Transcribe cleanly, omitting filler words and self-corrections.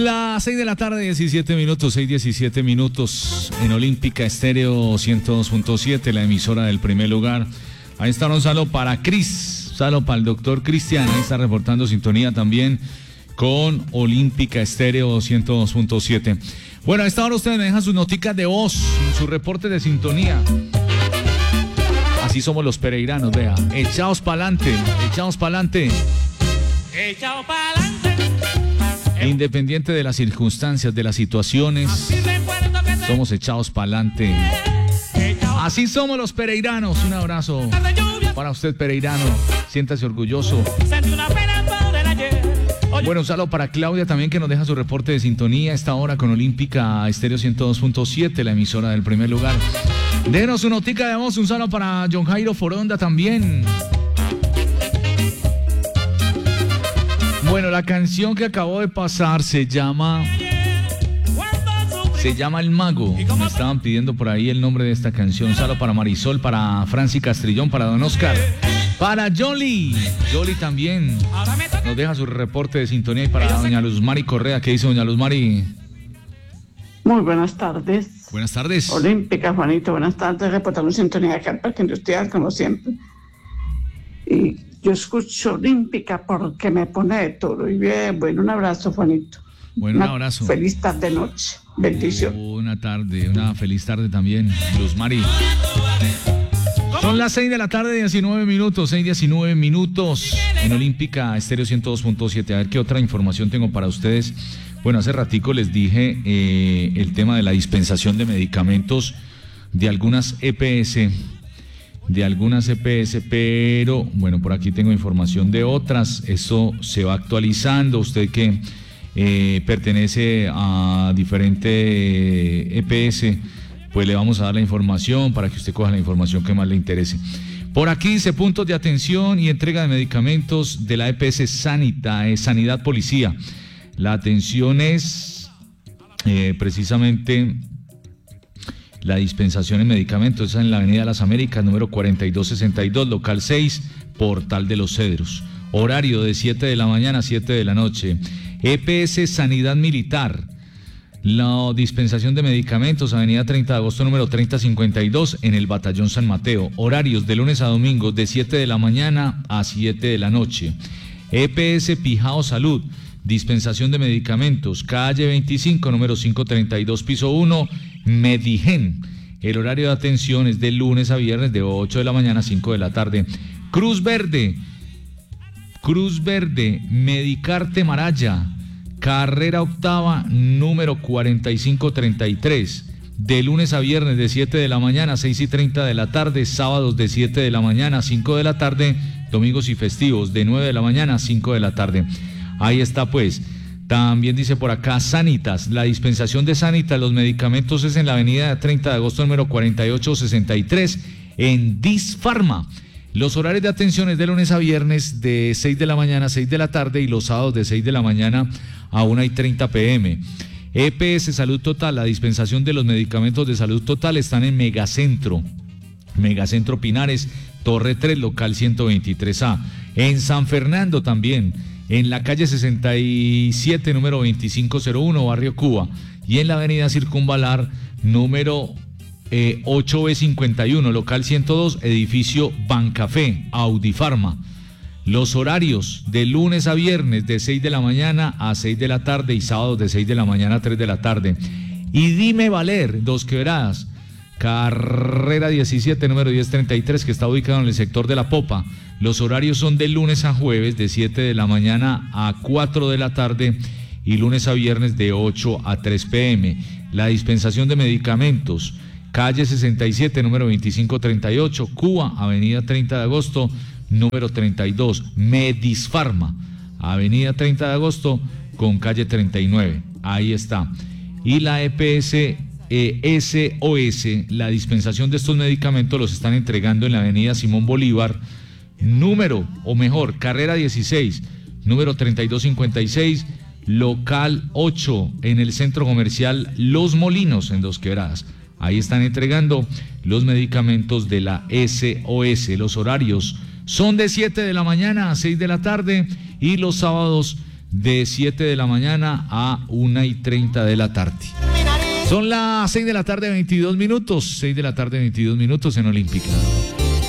Las 6 de la tarde, 17 minutos, 6:17 minutos, en Olímpica Estéreo 102.7, la emisora del primer lugar. Ahí está un saludo para Cris, saludo para el doctor Cristian, ahí está reportando sintonía también con Olímpica Estéreo 102.7. Bueno, a esta hora ustedes me dejan sus noticas de voz, su reporte de sintonía. Así somos los pereiranos, vea. Echaos pa'lante, echaos pa'lante. Echaos pa'lante. Independiente de las circunstancias, de las situaciones, somos echados pa'lante. Así somos los pereiranos. Un abrazo para usted, pereirano. Siéntase orgulloso. Bueno, un saludo para Claudia también, que nos deja su reporte de sintonía a esta hora con Olímpica Estéreo 102.7, la emisora del primer lugar. Déjenos su notica de voz. Un saludo para John Jairo Foronda también. Bueno, la canción que acabó de pasar se llama El Mago. Me estaban pidiendo por ahí el nombre de esta canción. Un saludo para Marisol, para Franci Castrillón, para Don Oscar, para Jolly también nos deja su reporte de sintonía, y para doña Luzmari Correa. ¿Qué dice doña Luzmari? Muy buenas tardes. Buenas tardes. Olímpica, Juanito, buenas tardes. Reportando sintonía acá al Parque Industrial, como siempre. Y yo escucho Olímpica porque me pone de todo. Y bien, bueno, un abrazo, Juanito. Bueno, un abrazo. Feliz tarde, noche. Bendición. Una feliz tarde también, Luzmari. Son las 6 de la tarde, 19 minutos, 6:19 minutos en Olímpica Estéreo 102.7. A ver qué otra información tengo para ustedes. Bueno, hace ratico les dije el tema de la dispensación de medicamentos de algunas EPS, pero bueno, por aquí tengo información de otras. Eso se va actualizando. Usted que pertenece a diferente EPS, pues le vamos a dar la información para que usted coja la información que más le interese. Por aquí dice: puntos de atención y entrega de medicamentos de la EPS Sanidad Policía. La atención es precisamente la dispensación de medicamentos. Es en la Avenida de las Américas, número 4262, local 6, Portal de los Cedros. Horario de 7 de la mañana a 7 de la noche. EPS Sanidad Militar. La dispensación de medicamentos, Avenida 30 de agosto, número 3052, en el Batallón San Mateo. Horarios de lunes a domingo, de 7 de la mañana a 7 de la noche. EPS Pijao Salud. Dispensación de medicamentos, calle 25, número 532, piso 1, Medigen. El horario de atención es de lunes a viernes, de 8 de la mañana a 5 de la tarde. Cruz Verde, Medicarte Maraya, carrera octava, número 4533. De lunes a viernes, de 7 de la mañana a 6:30 de la tarde. Sábados de 7 de la mañana a 5 de la tarde. Domingos y festivos, de 9 de la mañana a 5 de la tarde. Ahí está, pues. También dice por acá Sanitas, la dispensación de Sanitas, los medicamentos es en la avenida 30 de agosto, número 4863, en Disfarma. Los horarios de atención es de lunes a viernes, de 6 de la mañana a 6 de la tarde, y los sábados de 6 de la mañana a 1:30 p.m. EPS Salud Total, la dispensación de los medicamentos de Salud Total están en Megacentro Pinares, Torre 3, local 123A. En San Fernando también, en la calle 67, número 2501, Barrio Cuba, y en la avenida Circunvalar, número 8B51, local 102, edificio Bancafé, Audifarma. Los horarios de lunes a viernes, de 6 de la mañana a 6 de la tarde, y sábados de 6 de la mañana a 3 de la tarde. Y Dime Valer, Dos Quebradas, carrera 17, número 1033, que está ubicado en el sector de La Popa. Los horarios son de lunes a jueves, de 7 de la mañana a 4 de la tarde, y lunes a viernes de 8 a 3 p.m. La dispensación de medicamentos, calle 67, número 2538, Cuba, avenida 30 de agosto, número 32, Medisfarma, avenida 30 de agosto con calle 39. Ahí está. Y la EPS SOS, la dispensación de estos medicamentos los están entregando en la avenida Simón Bolívar, carrera 16, número 3256, local 8, en el centro comercial Los Molinos, en Dos Quebradas. Ahí están entregando los medicamentos de la SOS. Los horarios son de 7 de la mañana a 6 de la tarde, y los sábados de 7 de la mañana a 1:30 de la tarde. Son las 6 de la tarde, 22 minutos. 6 de la tarde, 22 minutos en Olímpica.